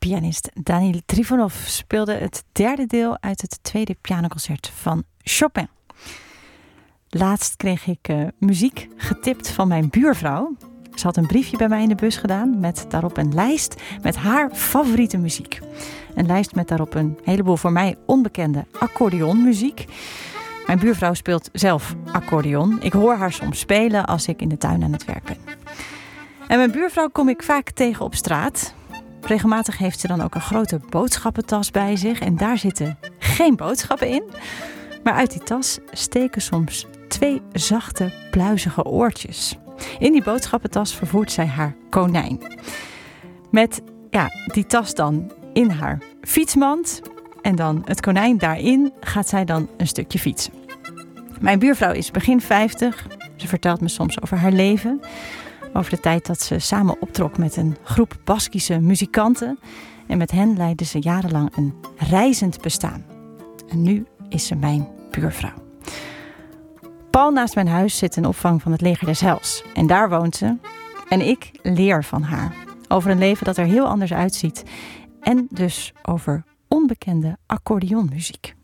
Pianist Daniil Trifonov speelde het derde deel uit het tweede pianoconcert van Chopin. Laatst kreeg ik muziek getipt van mijn buurvrouw. Ze had een briefje bij mij in de bus gedaan met daarop een lijst met haar favoriete muziek. Een lijst met daarop een heleboel voor mij onbekende accordeonmuziek. Mijn buurvrouw speelt zelf accordeon. Ik hoor haar soms spelen als ik in de tuin aan het werk ben. En mijn buurvrouw kom ik vaak tegen op straat. Regelmatig heeft ze dan ook een grote boodschappentas bij zich. En daar zitten geen boodschappen in. Maar uit die tas steken soms 2 zachte, pluizige oortjes. In die boodschappentas vervoert zij haar konijn. Met die tas dan in haar fietsmand. En dan het konijn daarin gaat zij dan een stukje fietsen. Mijn buurvrouw is begin 50. Ze vertelt me soms over haar leven. Over de tijd dat ze samen optrok met een groep Baskische muzikanten. En met hen leidde ze jarenlang een reizend bestaan. En nu is ze mijn buurvrouw. Pal naast mijn huis zit een opvang van het Leger des Heils. En daar woont ze. En ik leer van haar. Over een leven dat er heel anders uitziet. En dus over onbekende accordeonmuziek.